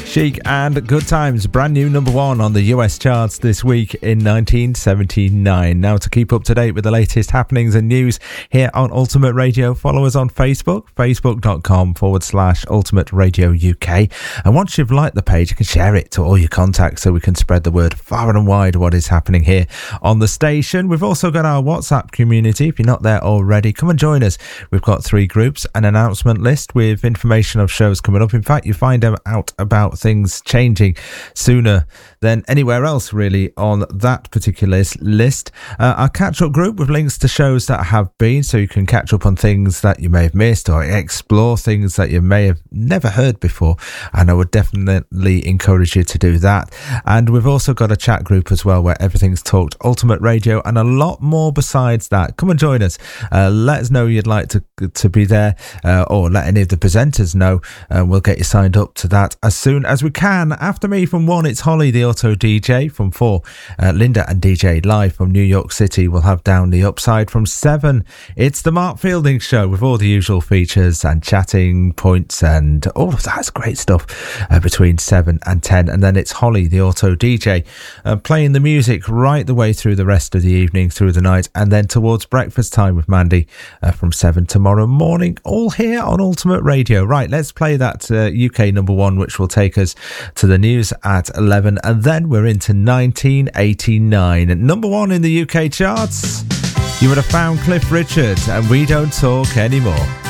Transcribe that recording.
Chic and Good Times, brand new number one on the US charts this week in 1979. Now, to keep up to date with the latest happenings and news here on Ultimate Radio, follow us on Facebook, facebook.com/Ultimate Radio UK. And once you've liked the page, you can share it to all your contacts so we can spread the word far and wide what is happening here on the station. We've also got our WhatsApp community. If you're not there already, come and join us. We've got 3 groups, an announcement list with information of shows coming up. In fact, you find out about things changing sooner than anywhere else really on that particular list. Our catch-up group with links to shows that have been, so you can catch up on things that you may have missed or explore things that you may have never heard before, and I would definitely encourage you to do that. And we've also got a chat group as well where everything's talked Ultimate Radio and a lot more besides that. Come and join us. Let us know you'd like to be there, or let any of the presenters know, and we'll get you signed up to that as soon as we can. After me from 1, it's Holly the Auto DJ. From 4, Linda and DJ live from New York City. We'll have Down the Upside. From 7, it's the Mark Fielding Show with all the usual features and chatting points and all of that's great stuff between 7 and 10. And then it's Holly the Auto DJ playing the music right the way through the rest of the evening, through the night, and then towards breakfast time with Mandy from 7 tomorrow morning, all here on Ultimate Radio. Right, let's play that UK number one, which will take us to the news at 11, and then we're into 1989. Number one in the UK charts, you would have found Cliff Richard and We Don't Talk Anymore.